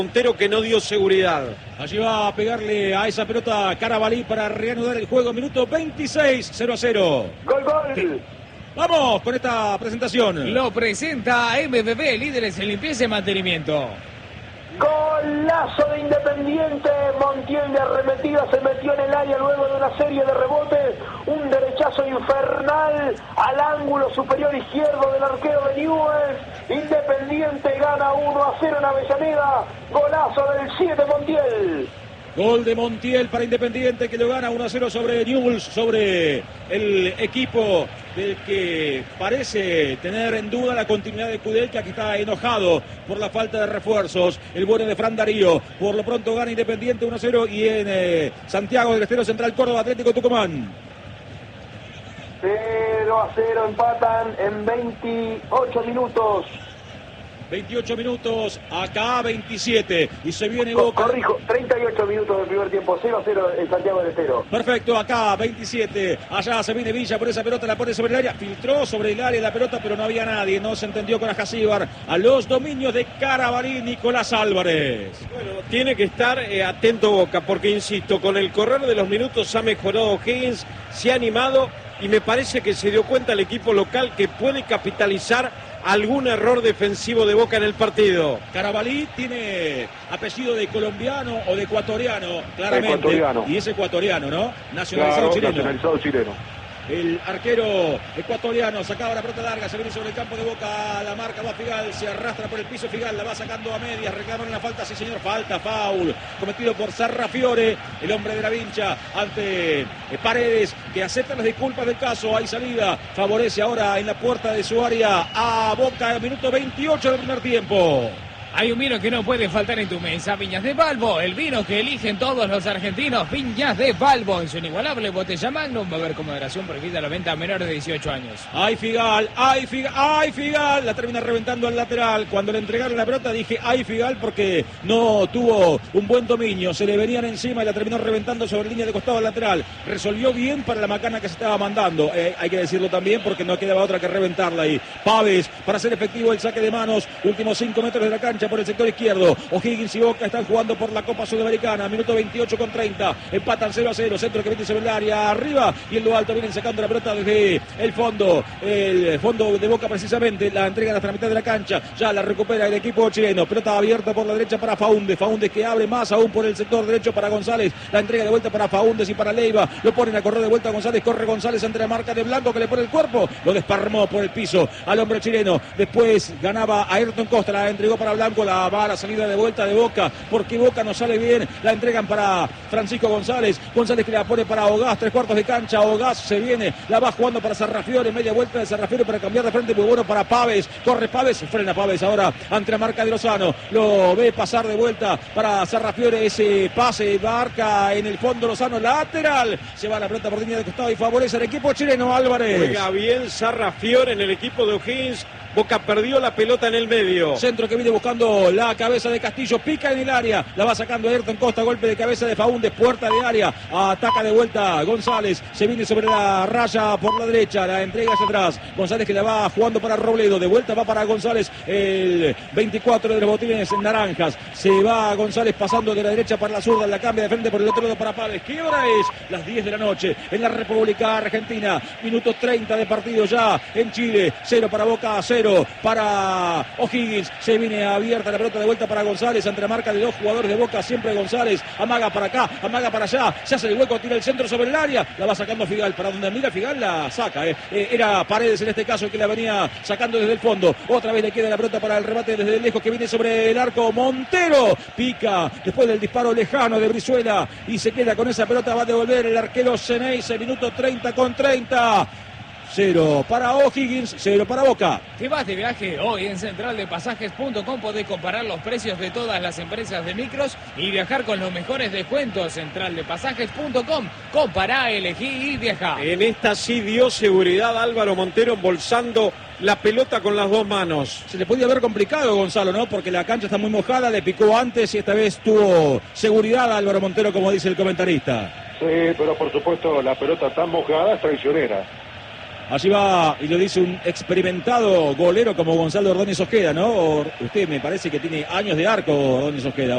Montero que no dio seguridad. Allí va a pegarle a esa pelota Carabalí para reanudar el juego. Minuto 26, 0-0. Gol, gol. Vamos con esta presentación. Lo presenta MBB, líderes en limpieza y mantenimiento. Golazo de Independiente. Montiel de arremetida se metió en el área luego de una serie de rebotes. Un derechazo infernal al ángulo superior izquierdo del arquero de Newell's. Independiente gana 1-0 en Avellaneda. Golazo del 7 Montiel. Gol de Montiel para Independiente, que lo gana 1-0 sobre Newell's, sobre el equipo del que parece tener en duda la continuidad de Kudelka, que está enojado por la falta de refuerzos. El bueno de Fran Darío. Por lo pronto gana Independiente 1-0 y en Santiago del Estero Central Córdoba Atlético Tucumán. 0-0 empatan en 28 minutos. 28 minutos, acá 27, y se viene Boca. Corrijo, 38 minutos del primer tiempo, 0-0 en Santiago del Estero. Perfecto, acá 27, allá se viene Villa por esa pelota, la pone sobre el área, filtró sobre el área la pelota, pero no había nadie, no se entendió con Ajacíbar. A los dominios de Carabalí, Nicolás Álvarez. Bueno, tiene que estar atento Boca, porque insisto, con el correr de los minutos ha mejorado Higgins, se ha animado y me parece que se dio cuenta el equipo local que puede capitalizar algún error defensivo de Boca en el partido. Carabalí tiene apellido de colombiano o de ecuatoriano, claramente. Ecuatoriano. Y es ecuatoriano, ¿no? Nacionalizado chileno. Nacionalizado chileno. El arquero ecuatoriano sacaba la pelota larga, se viene sobre el campo de Boca, la marca va Figal, se arrastra por el piso Figal, la va sacando a medias, reclaman la falta, sí señor, falta, foul, cometido por Sarrafiore, el hombre de la Vincha, ante Paredes, que acepta las disculpas del caso, hay salida, favorece ahora en la puerta de su área a Boca, minuto 28 del primer tiempo. Hay un vino que no puede faltar en tu mesa, Viñas de Balbo, el vino que eligen todos los argentinos, Viñas de Balbo, en su inigualable botella Magnum, va a haber con moderación prohibida la venta a menores de 18 años. ¡Ay, Figal! ¡Ay, Figal! ¡Ay, Figal! La termina reventando al lateral. Cuando le entregaron la pelota dije ¡ay, Figal! Porque no tuvo un buen dominio. Se le venían encima y la terminó reventando sobre línea de costado al lateral. Resolvió bien para la macana que se estaba mandando. Hay que decirlo también porque no quedaba otra que reventarla ahí. Paves para hacer efectivo el saque de manos. Últimos 5 metros de la cancha por el sector izquierdo. O'Higgins y Boca están jugando por la Copa Sudamericana. Minuto 28 con 30. Empatan 0-0. Centro que mete sobre el área arriba. Y en lo alto vienen sacando la pelota desde el fondo. El fondo de Boca precisamente. La entrega hasta la mitad de la cancha. Ya la recupera el equipo chileno. Pelota abierta por la derecha para Faúndez. Faúndez que abre más aún por el sector derecho para González. La entrega de vuelta para Faúndez y para Leiva. Lo ponen a correr de vuelta a González. Corre González ante la marca de Blanco que le pone el cuerpo. Lo desparmó por el piso al hombre chileno. Después ganaba a Ayrton Costa. La entregó para Blanco. La va a la salida de vuelta de Boca, porque Boca no sale bien, la entregan para Francisco González, González que la pone para Ogás, 3/4 de cancha, Ogás se viene, la va jugando para Sarrafiore, media vuelta de Sarrafiore para cambiar de frente, muy bueno para Paves, corre Paves, frena Paves ahora ante la marca de Lozano, lo ve pasar de vuelta para Sarrafiore, ese pase, marca en el fondo Lozano, lateral, se va la pelota por línea de costado y favorece al equipo chileno. Álvarez. Juega bien Sarrafiore en el equipo de O'Higgins. Boca perdió la pelota en el medio. Centro que viene buscando la cabeza de Castillo, pica en el área, la va sacando Ayrton Costa, golpe de cabeza de Faúndez, puerta de área, ataca de vuelta González, se viene sobre la raya por la derecha, la entrega hacia atrás, González que la va jugando para Robledo, de vuelta va para González, el 24 de los botines naranjas, se va González pasando de la derecha para la zurda, la cambia de frente por el otro lado para Paves. ¿Qué hora es? Las 10 de la noche en la República Argentina, minuto 30 de partido ya en Chile, 0 para Boca, 0 para O'Higgins, se viene abierta la pelota de vuelta para González ante la marca de dos jugadores de Boca, siempre González, amaga para acá, amaga para allá, se hace el hueco, tira el centro sobre el área, la va sacando Figal, para donde mira Figal la saca, era Paredes en este caso el que la venía sacando desde el fondo, otra vez le queda la pelota para el remate desde lejos que viene sobre el arco, Montero, pica después del disparo lejano de Brizuela y se queda con esa pelota, va a devolver el arquero Ceneice, minuto 30 con 30. 0 para O'Higgins, 0 para Boca. ¿Te vas de viaje? Hoy en centraldepasajes.com podés comparar los precios de todas las empresas de micros y viajar con los mejores descuentos. Centraldepasajes.com. Compará, elegí y viajá. En esta sí dio seguridad Álvaro Montero embolsando la pelota con las dos manos. Se le podía haber complicado, Gonzalo, ¿no? Porque la cancha está muy mojada, le picó antes y esta vez tuvo seguridad Álvaro Montero, como dice el comentarista. Sí, pero por supuesto la pelota tan mojada es traicionera. Allí va, y lo dice un experimentado golero como Gonzalo Ordóñez Ojeda, ¿no? Usted me parece que tiene años de arco, Ordóñez Ojeda.